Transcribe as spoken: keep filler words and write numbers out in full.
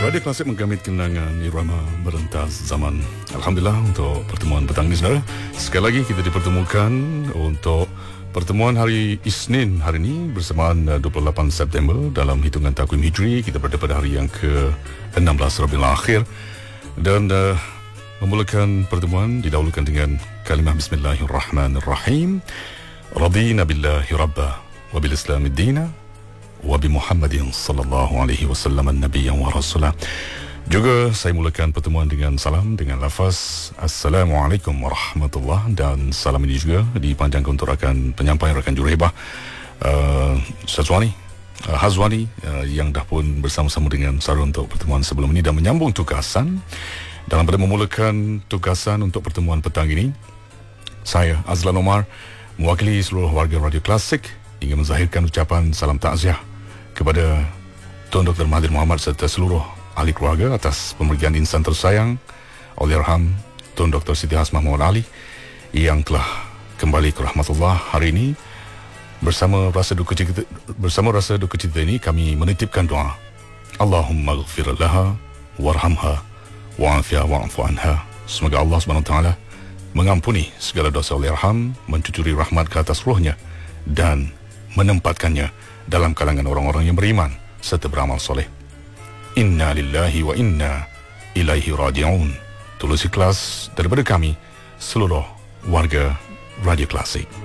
Radio Klasik menggamit kenangan irama merentas zaman. Alhamdulillah untuk pertemuan petang ini, saudara. Sekali lagi kita dipertemukan untuk pertemuan hari Isnin hari ini bersamaan dua puluh lapan September dalam hitungan takwim Hijri. Kita berada pada hari yang ke enam belas Rabiul Akhir dan uh, memulakan pertemuan didahulukan dengan kalimah Bismillahirrahmanirrahim. Radina billahi rabba wa bil islami dina wa bi Muhammadin sallallahu alaihi wasallam an-nabiyyan wa rasulah. Juga saya mulakan pertemuan dengan salam dengan lafaz Assalamualaikum warahmatullahi, dan salam ini juga dipanjangkan untuk rakan penyampai, rakan juruhebah uh, Syazwani uh, Hazwani uh, yang dah pun bersama-sama dengan saya untuk pertemuan sebelum ini dan menyambung tugasan. Dalam pada memulakan tugasan untuk pertemuan petang ini, saya Azlan Omar mewakili seluruh warga Radio Klasik ingin menzahirkan ucapan salam takziah kepada Tuan Doktor Mahathir Mohamad serta seluruh ahli keluarga atas pemergian insan tersayang Allahyarham Tuan Doktor Siti Hasmah Muhammad Ali yang telah kembali ke rahmatullah hari ini. Bersama rasa duka cita, bersama rasa duka cita ini kami menitipkan doa, Allahumma ighfir laha warhamha wa'afiha wa'afu anha. Semoga Allah Subhanahu Wa Taala mengampuni segala dosa Allahyarham, mencucuri rahmat ke atas ruhnya dan menempatkannya dalam kalangan orang-orang yang beriman serta beramal soleh. Inna lillahi wa inna ilaihi raji'un. Tulus ikhlas daripada kami seluruh warga Radio Klasik.